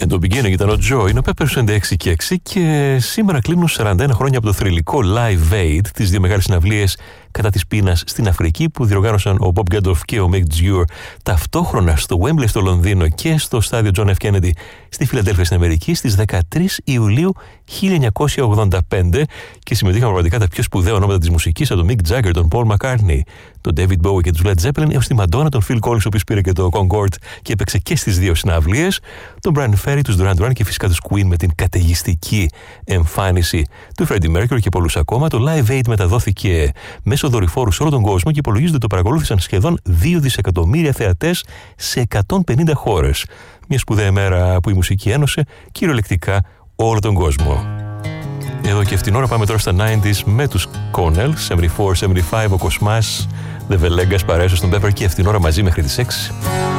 Εν το beginning ήταν ο Joe, είναι ο Peppers 96 και 6 και σήμερα κλείνουν 41 χρόνια από το θρυλικό Live Aid, τις δύο μεγάλες συναυλίες κατά της πείνας στην Αφρική που διοργάνωσαν ο Bob Geldof και ο Mick Jagger ταυτόχρονα στο Wembley στο Λονδίνο και στο στάδιο John F. Kennedy στη Φιλαδέλφια στην Αμερική στις 13 Ιουλίου 1985 και συμμετείχαν πραγματικά τα πιο σπουδαία ονόματα της μουσικής από τον Mick Jagger, τον Paul McCartney, τον David Bowie και τους Led Zeppelin έως τη Madonna, τον Phil Collins ο οποίος πήρε και το Concorde και έπαιξε και στις δύο συναυλίες, τον Brian Ferry, τους Duran Duran και φυσικά τους Queen με την καταιγιστική εμφάνιση του Freddie Mercury και πολλούς ακόμα. Το Live Aid μεταδόθηκε μέσω δορυφόρου σε όλο τον κόσμο και υπολογίζεται ότι το παρακολούθησαν σχεδόν 2 δισεκατομμύρια θεατές σε 150 χώρες. Μια σπουδαία ημέρα που η μουσική ένωσε κυριολεκτικά όλο τον κόσμο. Εδώ και αυτήν την ώρα πάμε τώρα στα 90s με τους Connell, 74-75, ο Κοσμάς, The Velegas, παρέσω στον Pepper και αυτήν την ώρα μαζί μέχρι τις 6.